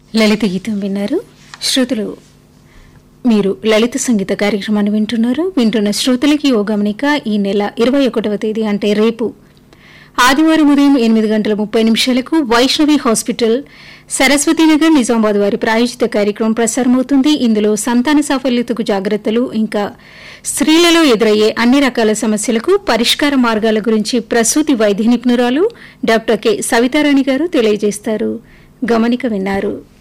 లలిత గీతం విన్నారు. శ్రోతలు, మీరు లలిత సంగీత కార్యక్రమాన్ని వింటున్న శ్రోతలకి ఓ గమనిక. ఈ నెల 21వ తేదీ అంటే రేపు ఆదివారం ఉదయం 8:30 వైష్ణవి హాస్పిటల్, సరస్వతీనగర్, నిజామాబాద్ వారి ప్రాయోజిత కార్యక్రమం ప్రసారమవుతుంది. ఇందులో సంతాన సాఫల్యతకు జాగ్రత్తలు, ఇంకా స్త్రీలలో ఎదురయ్యే అన్ని రకాల సమస్యలకు పరిష్కార మార్గాల గురించి ప్రసూతి వైద్య నిపుణురాలు డాక్టర్ కె సవితారాణి గారు తెలియజేస్తారు. గమనిక విన్నారు.